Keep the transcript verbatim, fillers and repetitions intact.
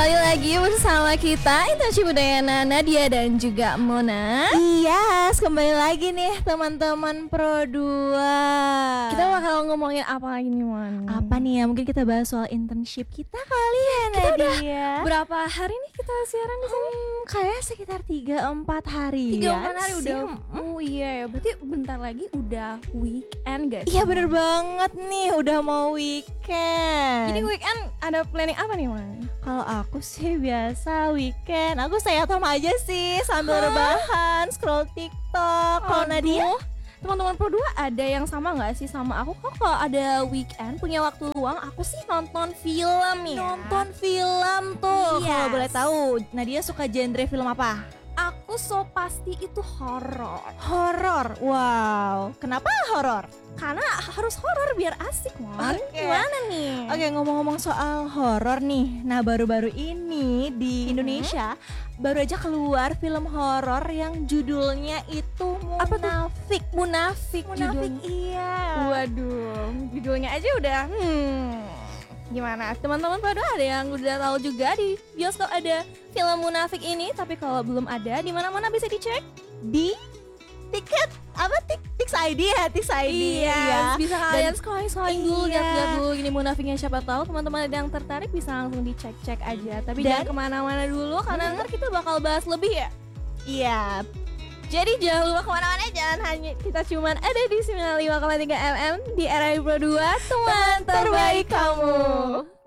kembali lagi bersama kita Intansi Budayana, Nadia dan juga Mona. Yes, kembali lagi nih teman-teman Pro dua. Kita bakal ngomongin apa lagi nih, Mon? Apa nih ya, mungkin kita bahas soal internship kita kali ya, Kita udah Nadia. berapa hari nih kita siaran di sini? Hmm, kayak sekitar tiga empat hari. Tiga empat hari sih. udah. Oh iya ya, berarti bentar lagi udah weekend guys. Iya bener banget nih, udah mau weekend. Jadi weekend ada planning apa nih, Mon? Kalau aku sih biasa weekend, aku stay at home aja sih sambil Hah? rebahan, scroll TikTok. Kalau Aduh. Nadia? Teman-teman Pro dua ada yang sama nggak sih sama aku? Kok kalau ada weekend punya waktu luang, aku sih nonton film ya. Nonton film tuh. Yes. Kalau boleh tahu, Nadia suka genre film apa? Aku so pasti itu horor. Horor. Wow. Kenapa horor? Karena harus horor biar asik, Mon. Oke. Gimana nih? Oke, ngomong-ngomong soal horor nih. Nah, baru-baru ini di Mhm. Indonesia baru aja keluar film horor yang judulnya itu Apa tuh? Munafik. Munafik, Munafik, judulnya. iya. Waduh, judulnya aja udah hmm. Gimana? Teman-teman pada ada yang udah tahu juga di bioskop ada film Munafik ini, tapi kalau belum ada di mana-mana bisa dicek. Di tiket apa tik Tix I D ya, Tix I D. Iya, bisa kalian Dan- scrolling scrolling dulu, Iya. lihat-lihat dulu ini Munafiknya, siapa tahu teman-teman ada yang tertarik bisa langsung dicek-cek aja. Tapi Dan- jangan kemana-mana dulu karena Mhm. ntar kita bakal bahas lebih ya. Iya. Jadi jangan lupa kemana-mana, jangan hanya kita cuman ada di sembilan puluh lima koma tiga M M di R R I Pro dua, teman terbaik kamu.